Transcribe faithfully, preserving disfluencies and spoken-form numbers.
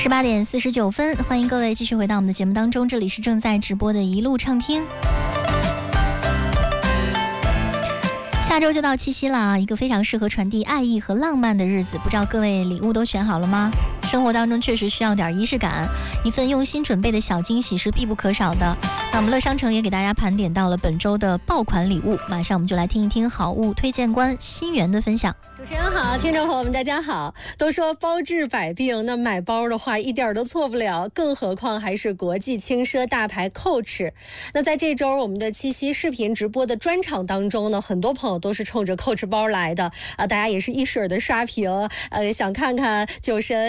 十八点四十九分，欢迎各位继续回到我们的节目当中，这里是正在直播的一路畅听。下周就到七夕了，一个非常适合传递爱意和浪漫的日子，不知道各位礼物都选好了吗？生活当中确实需要点仪式感，一份用心准备的小惊喜是必不可少的。那我们乐商城也给大家盘点到了本周的爆款礼物，马上我们就来听一听好物推荐官新源的分享。 主持人好，听众朋友们大家好。都说包治百病，那买包的话一点都错不了，更何况还是国际轻奢大牌 Coach。那在这周我们的七夕视频直播的专场当中呢，很多朋友都是冲着 Coach 包来的啊，大家也是一水的刷屏，呃，想看看酒神